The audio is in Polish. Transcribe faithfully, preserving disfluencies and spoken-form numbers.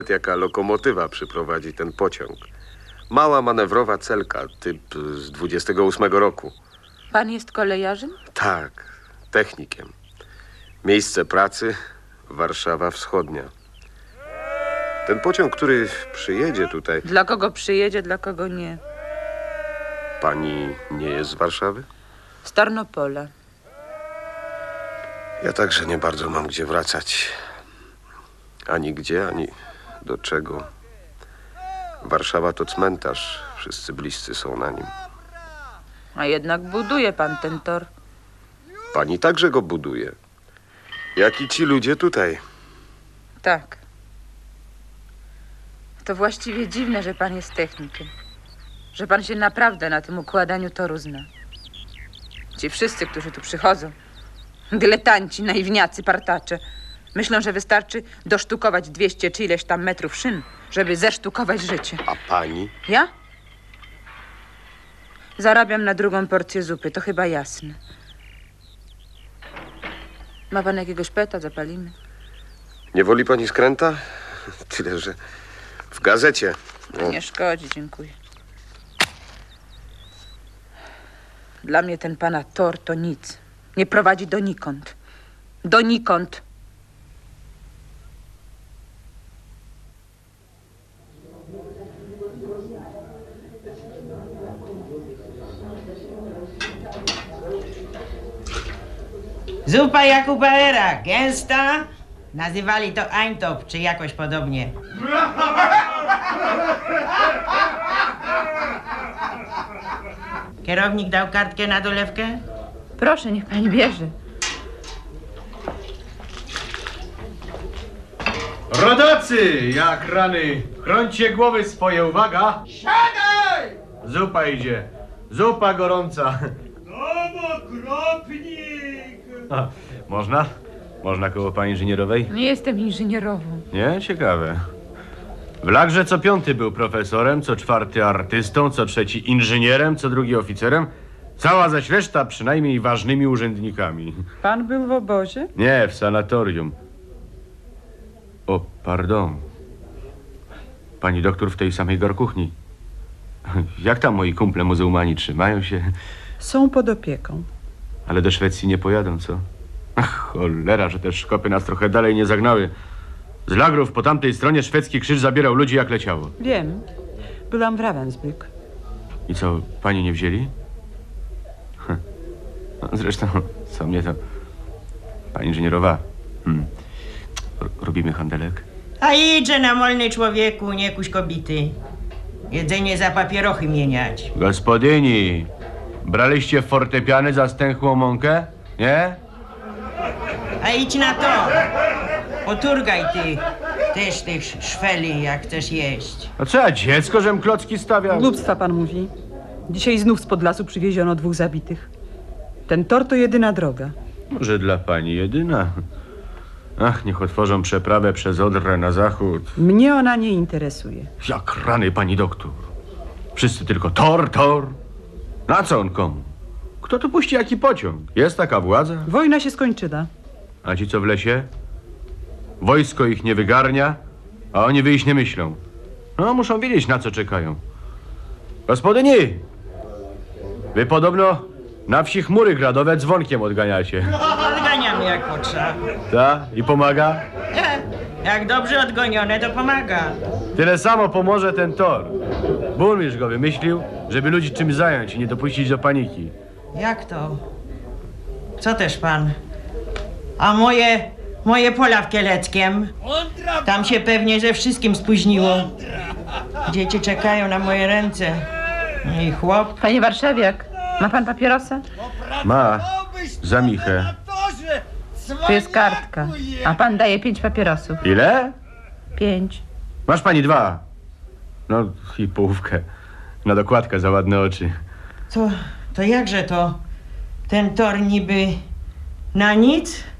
jaka lokomotywa przyprowadzi ten pociąg. Mała manewrowa celka, typ z dwudziestego ósmego roku. Pan jest kolejarzem? Tak, technikiem. Miejsce pracy Warszawa Wschodnia. Ten pociąg, który przyjedzie tutaj... Dla kogo przyjedzie, dla kogo nie. Pani nie jest z Warszawy? Z Tarnopola. Ja także nie bardzo mam gdzie wracać. Ani gdzie, ani do czego. Warszawa to cmentarz. Wszyscy bliscy są na nim. A jednak buduje pan ten tor. Pani także go buduje. Jak i ci ludzie tutaj. Tak. To właściwie dziwne, że pan jest technikiem. Że pan się naprawdę na tym układaniu toru zna. Ci wszyscy, którzy tu przychodzą, dyletanci, naiwniacy, partacze, myślą, że wystarczy dosztukować dwieście czy ileś tam metrów szyn, żeby zesztukować życie. A pani? Ja? Zarabiam na drugą porcję zupy, to chyba jasne. Ma pan jakiegoś peta? Zapalimy. Nie woli pani skręta? Tyle, że w gazecie. No. Nie szkodzi, dziękuję. Dla mnie ten pana tor to nic. Nie prowadzi donikąd. Donikąd. Zupa Jakuba Era, gęsta. Nazywali to Eintop, czy jakoś podobnie. Kierownik dał kartkę na dolewkę? Proszę, niech pani bierze. Rodacy, jak rany, chrońcie głowy swoje, uwaga! Siadaj! Zupa idzie, zupa gorąca. Nowokrotnik! A, można? Można koło pani inżynierowej? Nie jestem inżynierową. Nie? Ciekawe. W Lagrze co piąty był profesorem, co czwarty artystą, co trzeci inżynierem, co drugi oficerem. Cała zaś reszta przynajmniej ważnymi urzędnikami. Pan był w obozie? Nie, w sanatorium. O, pardon. Pani doktor w tej samej garkuchni. Jak tam moi kumple muzułmani trzymają się? Są pod opieką. Ale do Szwecji nie pojadą, co? Ach, cholera, że te szkopy nas trochę dalej nie zagnały. Z Lagrów po tamtej stronie szwedzki krzyż zabierał ludzi jak leciało. Wiem. Byłam w Ravensbrück. I co, pani nie wzięli? Hm. No, zresztą, co mnie to... Pani inżynierowa. Hmm. R- robimy handelek? A idźże na molny człowieku, nie kuś kobity. Jedzenie za papierochy mieniać. Gospodyni, braliście fortepiany za stęchłą mąkę? Nie? A idź na to. Poturgaj ty też tych szweli, jak chcesz jeść. A co ja, dziecko, żem klocki stawiał? Głupstwa pan mówi. Dzisiaj znów spod lasu przywieziono dwóch zabitych. Ten tor to jedyna droga. Może dla pani jedyna. Ach, niech otworzą przeprawę przez Odrę na zachód. Mnie ona nie interesuje. Jak rany, pani doktor. Wszyscy tylko tor, tor. Na co on komu? Kto tu puści jaki pociąg? Jest taka władza? Wojna się skończyła. A ci co w lesie? Wojsko ich nie wygarnia, a oni wyjść nie myślą. No, muszą wiedzieć, na co czekają. Gospodyni! Wy podobno na wsi chmury gradowe dzwonkiem odganiacie. Odganiam jak potrzeba. Ta? I pomaga? Jak dobrze odgonione, to pomaga. Tyle samo pomoże ten tor. Burmistrz go wymyślił, żeby ludzi czymś zająć i nie dopuścić do paniki. Jak to? Co też pan? A moje, moje pola w Kieleckiem? Mądra Tam się pewnie ze wszystkim spóźniło. Dzieci czekają na moje ręce. I chłop. Panie warszawiak, ma pan papierosa? Ma. Za Michę. Tu jest kartka. A pan daje pięć papierosów. Ile? Pięć. Masz pani dwa. No i połówkę. Na dokładkę za ładne oczy. To, to jakże to? Ten tor niby na nic?